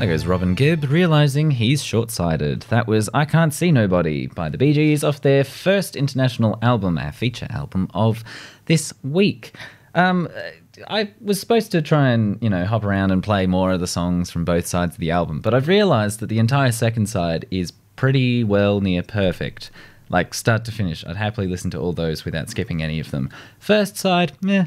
There goes Robin Gibb, realising he's short-sighted. That was I Can't See Nobody by the Bee Gees off their first international album, our feature album of this week. I was supposed to try and, hop around and play more of the songs from both sides of the album, but I've realised that the entire second side is pretty well near perfect. Like, start to finish, I'd happily listen to all those without skipping any of them. First side,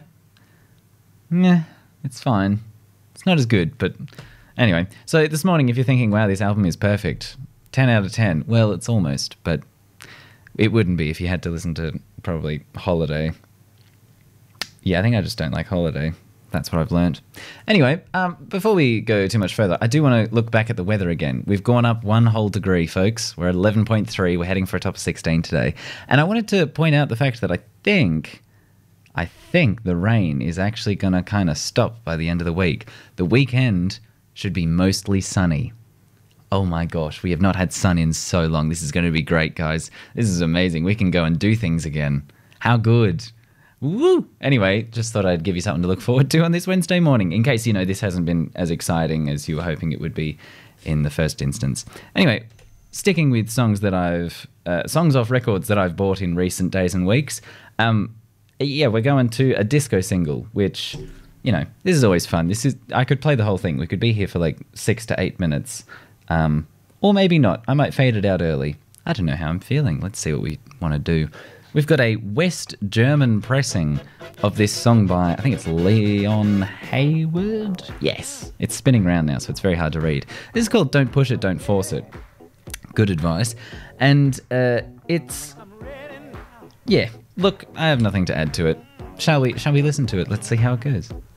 it's fine. It's not as good, but anyway. So this morning, if you're thinking, wow, this album is perfect, 10 out of 10, well, it's almost, but it wouldn't be if you had to listen to probably Holiday. Yeah, I think I just don't like Holiday. That's what I've learned. Anyway, before we go too much further, I do want to look back at the weather again. We've gone up 1 whole degree, folks. We're at 11.3. We're heading for a top of 16 today. And I wanted to point out the fact that I think the rain is actually going to kind of stop by the end of the week. The weekend should be mostly sunny. Oh my gosh, we have not had sun in so long. This is going to be great, guys. This is amazing. We can go and do things again. How good. Woo! Anyway, just thought I'd give you something to look forward to on this Wednesday morning, in case, this hasn't been as exciting as you were hoping it would be in the first instance. Anyway, sticking with songs off records that I've bought in recent days and weeks, we're going to a disco single, which, this is always fun. I could play the whole thing. We could be here for like 6 to 8 minutes, or maybe not. I might fade it out early. I don't know how I'm feeling. Let's see what we want to do. We've got a West German pressing of this song by, I think it's Leon Hayward. Yes, it's spinning around now, so it's very hard to read. This is called Don't Push It, Don't Force It. Good advice. And look, I have nothing to add to it. Shall we listen to it? Let's see how it goes.